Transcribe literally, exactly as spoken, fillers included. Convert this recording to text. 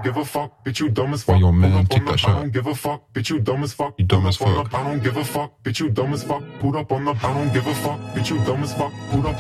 don't give a fuck, bitch, you dumb as Why fuck. your man Pull up kick on the- that I shot? don't give a fuck, bitch, you dumb as fuck. You dumb Pull as up on fuck. the- I don't give a fuck, bitch, you dumb as fuck. Pulled up on the I don't give a fuck, bitch, you dumb as fuck. Pulled up